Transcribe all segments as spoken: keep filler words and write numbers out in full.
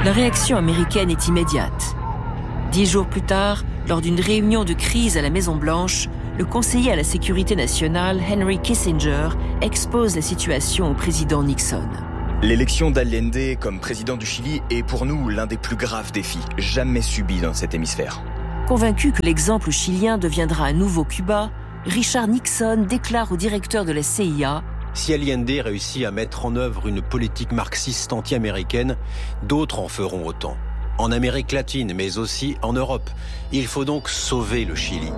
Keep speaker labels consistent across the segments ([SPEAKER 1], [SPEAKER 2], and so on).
[SPEAKER 1] La réaction américaine est immédiate. Dix jours plus tard, lors d'une réunion de crise à la Maison-Blanche, le conseiller à la sécurité nationale, Henry Kissinger, expose la situation au président Nixon.
[SPEAKER 2] L'élection d'Allende comme président du Chili est pour nous l'un des plus graves défis jamais subis dans cet hémisphère.
[SPEAKER 1] Convaincu que l'exemple chilien deviendra un nouveau Cuba, Richard Nixon déclare au directeur de la C I A:
[SPEAKER 3] si Allende réussit à mettre en œuvre une politique marxiste anti-américaine, d'autres en feront autant. En Amérique latine, mais aussi en Europe. Il faut donc sauver le Chili.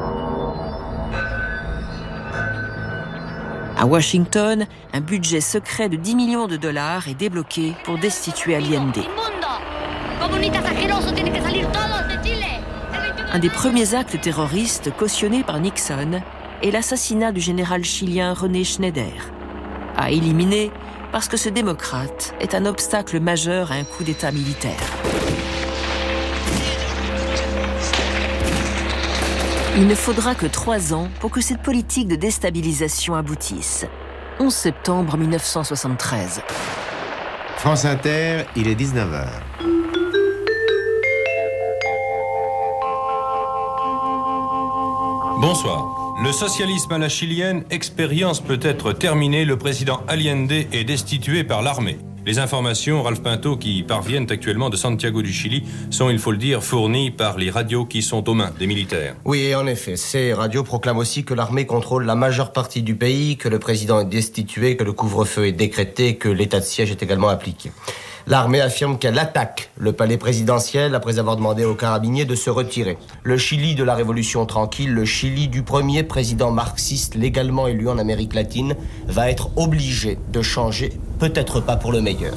[SPEAKER 1] À Washington, un budget secret de dix millions de dollars est débloqué pour destituer Allende. Un des premiers actes terroristes cautionnés par Nixon est l'assassinat du général chilien René Schneider, à éliminer parce que ce démocrate est un obstacle majeur à un coup d'État militaire. Il ne faudra que trois ans pour que cette politique de déstabilisation aboutisse. onze septembre mille neuf cent soixante-treize.
[SPEAKER 4] France Inter, il est dix-neuf heures.
[SPEAKER 5] Bonsoir. Le socialisme à la chilienne, expérience peut-être terminée, le président Allende est destitué par l'armée. Les informations, Ralph Pinto, qui parviennent actuellement de Santiago du Chili, sont, il faut le dire, fournies par les radios qui sont aux mains des militaires.
[SPEAKER 6] Oui, et en effet, ces radios proclament aussi que l'armée contrôle la majeure partie du pays, que le président est destitué, que le couvre-feu est décrété, que l'état de siège est également appliqué. L'armée affirme qu'elle attaque le palais présidentiel après avoir demandé aux carabiniers de se retirer. Le Chili de la Révolution tranquille, le Chili du premier président marxiste légalement élu en Amérique latine, va être obligé de changer, peut-être pas pour le meilleur.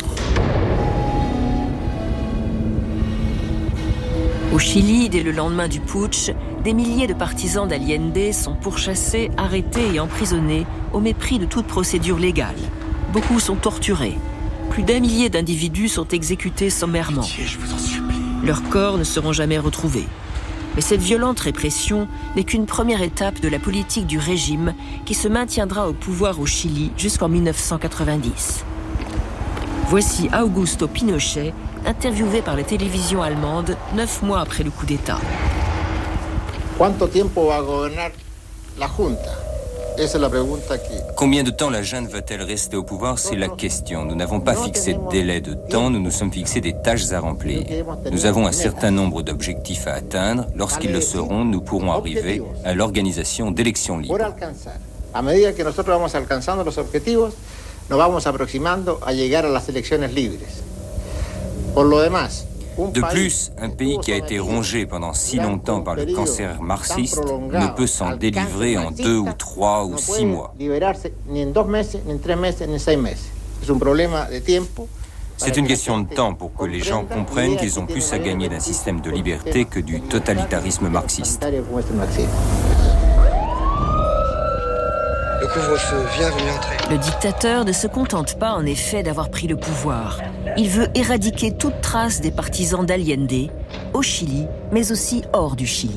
[SPEAKER 1] Au Chili, dès le lendemain du putsch, des milliers de partisans d'Allende sont pourchassés, arrêtés et emprisonnés au mépris de toute procédure légale. Beaucoup sont torturés. Plus d'un millier d'individus sont exécutés sommairement. Leurs corps ne seront jamais retrouvés. Mais cette violente répression n'est qu'une première étape de la politique du régime qui se maintiendra au pouvoir au Chili jusqu'en mille neuf cent quatre-vingt-dix. Voici Augusto Pinochet, interviewé par la télévision allemande neuf mois après le coup d'État.
[SPEAKER 7] ¿Cuánto tiempo va a gobernar la Junta?
[SPEAKER 8] Combien de temps la junte va-t-elle rester au pouvoir? C'est la question. Nous n'avons pas fixé de délai de temps, nous nous sommes fixés des tâches à remplir. Nous avons un certain nombre d'objectifs à atteindre. Lorsqu'ils le seront, nous pourrons arriver à l'organisation d'élections libres.
[SPEAKER 7] A medida que nosotros vamos alcanzando los objetivos, nos vamos aproximando a llegar a las elecciones libres. Por lo demás,
[SPEAKER 8] de plus, un pays qui a été rongé pendant si longtemps par le cancer marxiste ne peut s'en délivrer en deux ou trois ou six mois. C'est une question de temps pour que les gens comprennent qu'ils ont plus à gagner d'un système de liberté que du totalitarisme marxiste.
[SPEAKER 9] Le couvre-feu, viens, vous m'entrez.
[SPEAKER 1] Le dictateur ne se contente pas en effet d'avoir pris le pouvoir. Il veut éradiquer toute trace des partisans d'Allende, au Chili, mais aussi hors du Chili.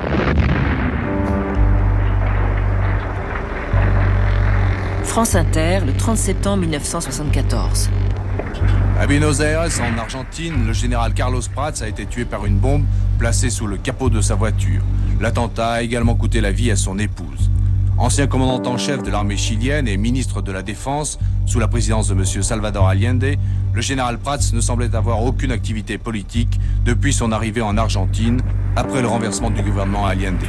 [SPEAKER 1] France Inter, le trente septembre mille neuf cent soixante-quatorze.
[SPEAKER 10] À Buenos Aires, en Argentine, le général Carlos Prats a été tué par une bombe placée sous le capot de sa voiture. L'attentat a également coûté la vie à son épouse. Ancien commandant en chef de l'armée chilienne et ministre de la Défense, sous la présidence de M. Salvador Allende, le général Prats ne semblait avoir aucune activité politique depuis son arrivée en Argentine, après le renversement du gouvernement Allende.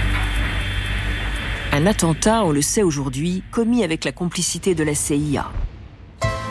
[SPEAKER 1] Un attentat, on le sait aujourd'hui, commis avec la complicité de la C I A.